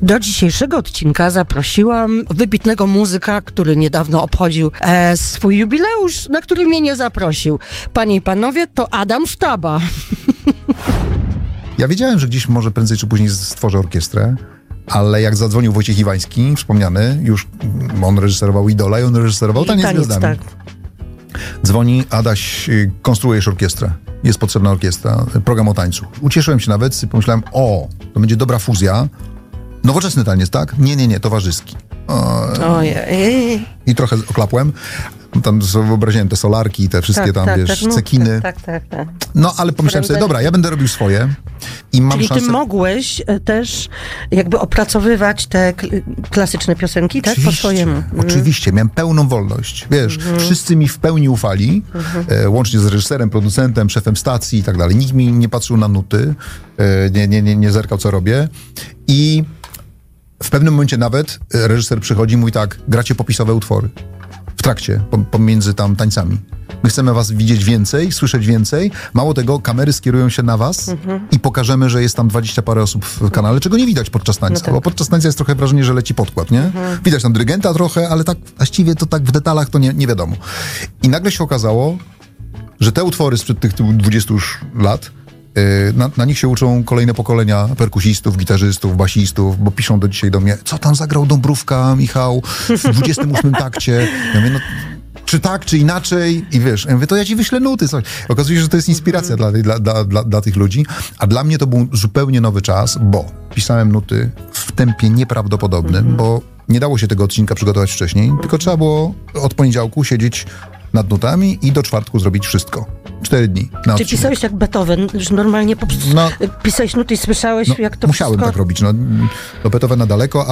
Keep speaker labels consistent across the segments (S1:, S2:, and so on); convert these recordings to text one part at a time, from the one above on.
S1: Do dzisiejszego odcinka zaprosiłam wybitnego muzyka, który niedawno obchodził swój jubileusz, na który mnie nie zaprosił. Panie i panowie, to Adam Sztaba.
S2: Ja wiedziałem, że gdzieś może prędzej czy później stworzę orkiestrę, ale jak zadzwonił Wojciech Iwański, wspomniany, już on reżyserował Idola i on reżyserował Taniec z Gwiazdami. Tak. Dzwoni, Adaś, konstruujesz orkiestrę. Jest potrzebna orkiestra, program o tańcu. Ucieszyłem się nawet i pomyślałem, to będzie dobra fuzja. Nowoczesny taniec, tak? Nie, towarzyski.
S1: Ojej.
S2: I trochę oklapłem. Tam wyobraziłem te solarki, te wszystkie cekiny.
S1: Tak.
S2: No, ale pomyślałem sobie, dobra, ja będę robił swoje i mam
S1: Czyli
S2: szansę...
S1: ty mogłeś też jakby opracowywać te klasyczne piosenki, tak? Po swojemu.
S2: Oczywiście, miałem pełną wolność. Wiesz, wszyscy mi w pełni ufali, łącznie z reżyserem, producentem, szefem stacji i tak dalej. Nikt mi nie patrzył na nuty, nie zerkał, co robię. I w pewnym momencie nawet reżyser przychodzi i mówi tak, gracie popisowe utwory. W trakcie, pomiędzy tam tańcami. My chcemy was widzieć więcej, słyszeć więcej. Mało tego, kamery skierują się na was i pokażemy, że jest tam 20 parę osób w kanale, czego nie widać podczas tańca. No tak. Bo podczas tańca jest trochę wrażenie, że leci podkład, nie? Widać tam dyrygenta trochę, ale tak właściwie to tak w detalach to nie wiadomo. I nagle się okazało, że te utwory sprzed tych 20 już lat, na nich się uczą kolejne pokolenia perkusistów, gitarzystów, basistów, bo piszą do dzisiaj do mnie, co tam zagrał Dąbrówka, Michał, w 28 takcie. Ja mówię, czy tak, czy inaczej? I wiesz, ja mówię, to ja ci wyślę nuty. Coś. Okazuje się, że to jest inspiracja dla tych ludzi, a dla mnie to był zupełnie nowy czas, bo pisałem nuty w tempie nieprawdopodobnym, bo nie dało się tego odcinka przygotować wcześniej, tylko trzeba było od poniedziałku siedzieć nad nutami i do czwartku zrobić wszystko. 4 dni na odcinek.
S1: Czy pisałeś jak Beethoven, że normalnie pisałeś nuty i słyszałeś, jak to
S2: musiałem
S1: wszystko...
S2: tak robić. Do Beethovena daleko,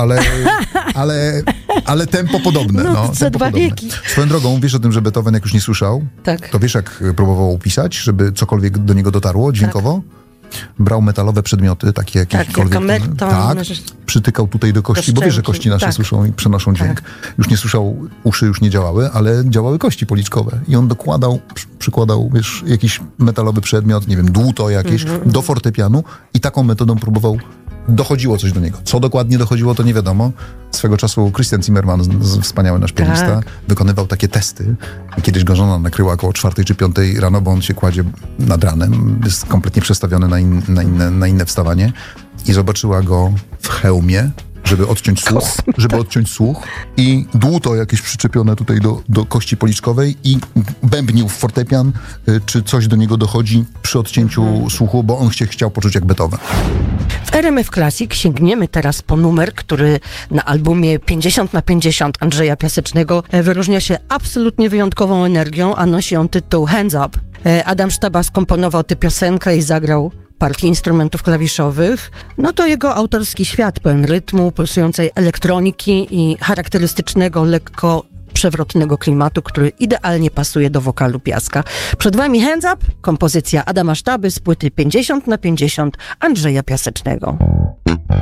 S2: ale tempo podobne.
S1: Za dwa wieki.
S2: Swoją drogą, wiesz o tym, że Beethoven jak już nie słyszał, to wiesz jak próbował pisać, żeby cokolwiek do niego dotarło dźwiękowo? Brał metalowe przedmioty, takie jakiekolwiek. Przytykał tutaj do kości, bo wiesz, że kości nasze słyszą i przenoszą dźwięk. Już nie słyszał, uszy już nie działały, ale działały kości policzkowe. I on przykładał, wiesz, jakiś metalowy przedmiot, nie wiem, dłuto jakieś, do fortepianu i taką metodą próbował. Dochodziło coś do niego. Co dokładnie dochodziło, to nie wiadomo. Swego czasu Christian Zimmerman, wspaniały nasz pianista, wykonywał takie testy. I kiedyś go żona nakryła około 4 czy 5 rano, bo on się kładzie nad ranem. Jest kompletnie przestawiony na inne wstawanie. I zobaczyła go w hełmie, żeby odciąć słuch i dłuto jakieś przyczepione tutaj do kości policzkowej i bębnił w fortepian, czy coś do niego dochodzi przy odcięciu słuchu, bo on chciał poczuć jak Beethoven.
S1: W RMF Classic sięgniemy teraz po numer, który na albumie 50/50 Andrzeja Piasecznego wyróżnia się absolutnie wyjątkową energią, a nosi on tytuł Hands Up. Adam Sztaba skomponował tę piosenkę i zagrał partię instrumentów klawiszowych. To jego autorski świat pełen rytmu, pulsującej elektroniki i charakterystycznego, lekko przewrotnego klimatu, który idealnie pasuje do wokalu Piaska. Przed wami Hands Up, kompozycja Adama Sztaby z płyty 50/50 Andrzeja Piasecznego.